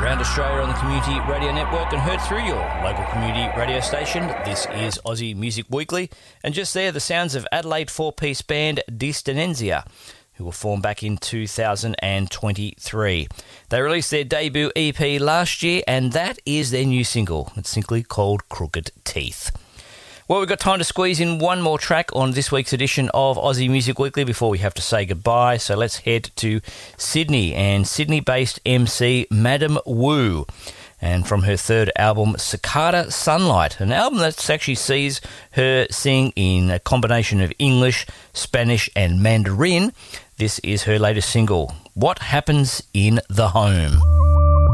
around Australia on the Community Radio Network and heard through your local community radio station. This is Aussie Music Weekly, and just there, the sounds of Adelaide four-piece band Distinenzia, who were formed back in 2023. They released their debut EP last year, and that is their new single. It's simply called Crooked Teeth. Well, we've got time to squeeze in one more track on this week's edition of Aussie Music Weekly before we have to say goodbye. So let's head to Sydney and Sydney-based MC Madam Wu. And from her third album, Cicada Sunlight, an album that actually sees her sing in a combination of English, Spanish and Mandarin. This is her latest single, What Happens in the Home.